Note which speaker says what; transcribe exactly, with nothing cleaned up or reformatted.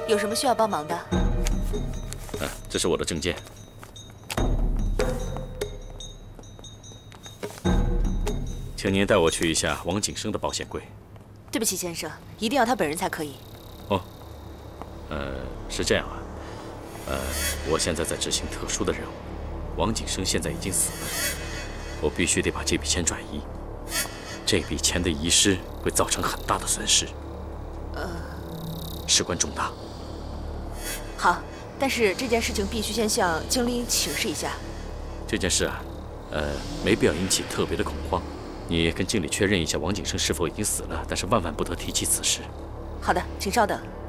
Speaker 1: 有什么需要帮忙的？
Speaker 2: 嗯，这是我的证件。请您带我去一下王景生的保险柜。
Speaker 1: 对不起，先生，一定要他本人才可以。
Speaker 2: 哦，呃，是这样啊。呃，我现在在执行特殊的任务，王景生现在已经死了，我必须得把这笔钱转移。这笔钱的遗失会造成很大的损失，呃，事关重大。
Speaker 1: 好，但是这件事情必须先向经理请示一下。
Speaker 2: 这件事啊，呃，没必要引起特别的恐慌。你跟经理确认一下王景生是否已经死了，但是万万不得提起此事。
Speaker 1: 好的，请稍等。